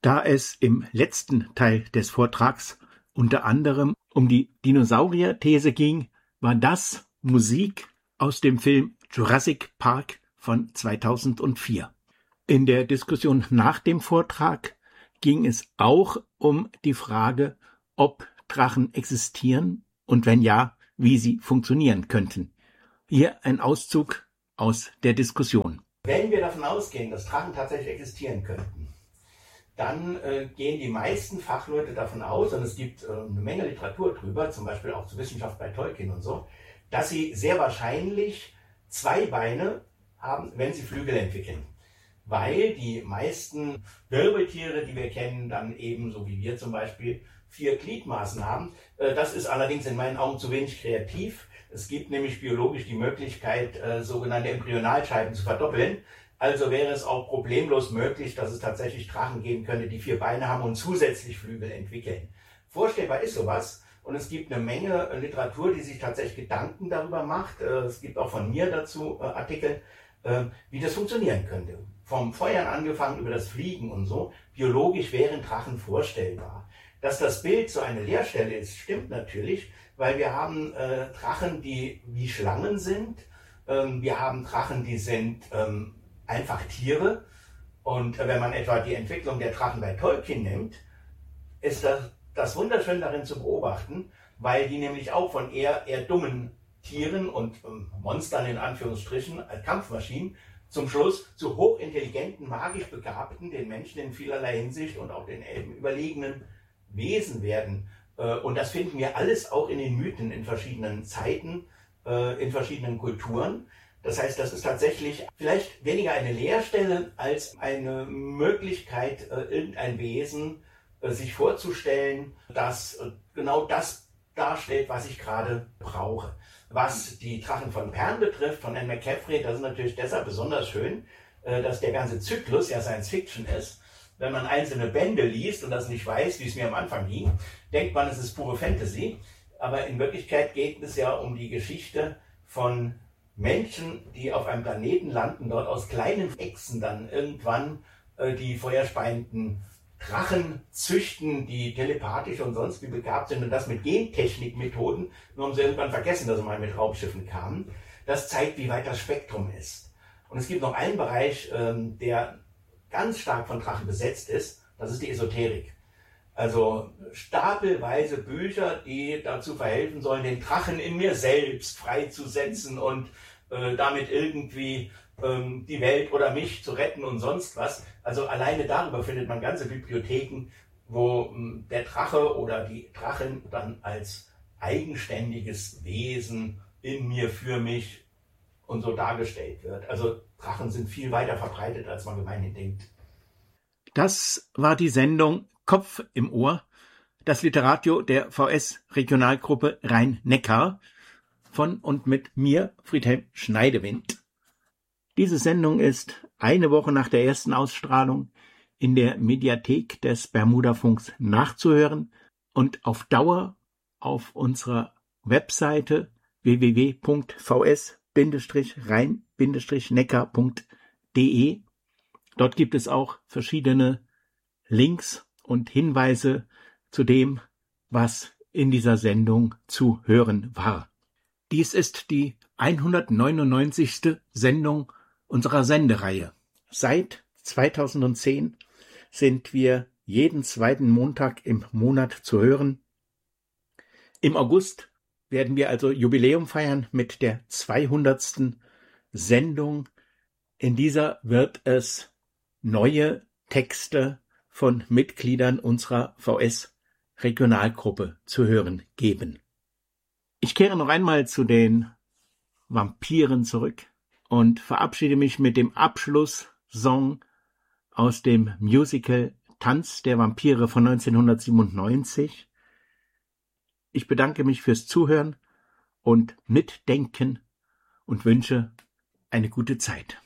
Da es im letzten Teil des Vortrags unter anderem um die Dinosaurier-These ging, war das Musik aus dem Film Jurassic Park von 2004. In der Diskussion nach dem Vortrag ging es auch um die Frage, ob Drachen existieren und wenn ja, wie sie funktionieren könnten. Hier ein Auszug aus der Diskussion. Wenn wir davon ausgehen, dass Drachen tatsächlich existieren könnten, dann gehen die meisten Fachleute davon aus, und es gibt eine Menge Literatur drüber, zum Beispiel auch zur Wissenschaft bei Tolkien und so, dass sie sehr wahrscheinlich 2 Beine haben, wenn sie Flügel entwickeln. Weil die meisten Wirbeltiere, die wir kennen, dann eben, so wie wir zum Beispiel, 4 Gliedmaßen haben. Das ist allerdings in meinen Augen zu wenig kreativ. Es gibt nämlich biologisch die Möglichkeit, sogenannte Embryonalscheiben zu verdoppeln. Also wäre es auch problemlos möglich, dass es tatsächlich Drachen geben könnte, die 4 Beine haben und zusätzlich Flügel entwickeln. Vorstellbar ist sowas. Und es gibt eine Menge Literatur, die sich tatsächlich Gedanken darüber macht. Es gibt auch von mir dazu Artikel, wie das funktionieren könnte. Vom Feuern angefangen über das Fliegen und so. Biologisch wären Drachen vorstellbar. Dass das Bild so eine Leerstelle ist, stimmt natürlich, weil wir haben Drachen, die wie Schlangen sind. Wir haben Drachen, die sind einfach Tiere. Und wenn man etwa die Entwicklung der Drachen bei Tolkien nimmt, ist das wunderschön darin zu beobachten, weil die nämlich auch von eher dummen Tieren und Monstern in Anführungsstrichen als Kampfmaschinen zum Schluss zu hochintelligenten, magisch begabten, den Menschen in vielerlei Hinsicht und auch den Elben überlegenen Wesen werden. Und das finden wir alles auch in den Mythen in verschiedenen Zeiten, in verschiedenen Kulturen. Das heißt, das ist tatsächlich vielleicht weniger eine Leerstelle als eine Möglichkeit, irgendein Wesen sich vorzustellen, das genau das darstellt, was ich gerade brauche. Was die Drachen von Pan betrifft, von Anne McCaffrey, das ist natürlich deshalb besonders schön, dass der ganze Zyklus ja Science Fiction ist. Wenn man einzelne Bände liest und das nicht weiß, wie es mir am Anfang ging, denkt man, es ist pure Fantasy. Aber in Wirklichkeit geht es ja um die Geschichte von Menschen, die auf einem Planeten landen, dort aus kleinen Echsen dann irgendwann die feuerspeienden Drachen züchten, die telepathisch und sonst wie begabt sind und das mit Gentechnikmethoden, nur haben sie irgendwann vergessen, dass sie mal mit Raumschiffen kamen. Das zeigt, wie weit das Spektrum ist. Und es gibt noch einen Bereich, der ganz stark von Drachen besetzt ist, das ist die Esoterik. Also stapelweise Bücher, die dazu verhelfen sollen, den Drachen in mir selbst freizusetzen und damit irgendwie die Welt oder mich zu retten und sonst was. Also alleine darüber findet man ganze Bibliotheken, wo der Drache oder die Drachin dann als eigenständiges Wesen in mir, für mich und so dargestellt wird. Also Drachen sind viel weiter verbreitet, als man gemeinhin denkt. Das war die Sendung Kopf im Ohr, das Literadio der VS-Regionalgruppe Rhein-Neckar von und mit mir, Friedhelm Schneidewind. Diese Sendung ist eine Woche nach der ersten Ausstrahlung in der Mediathek des Bermudafunks nachzuhören und auf Dauer auf unserer Webseite www.vs-rhein-neckar.de. Dort gibt es auch verschiedene Links und Hinweise zu dem, was in dieser Sendung zu hören war. Dies ist die 199. Sendung unserer Sendereihe. Seit 2010 sind wir jeden zweiten Montag im Monat zu hören. Im August werden wir also Jubiläum feiern mit der 200. Sendung. In dieser wird es neue Texte von Mitgliedern unserer VS-Regionalgruppe zu hören geben. Ich kehre noch einmal zu den Vampiren zurück und verabschiede mich mit dem Abschlusssong aus dem Musical Tanz der Vampire von 1997. Ich bedanke mich fürs Zuhören und Mitdenken und wünsche eine gute Zeit.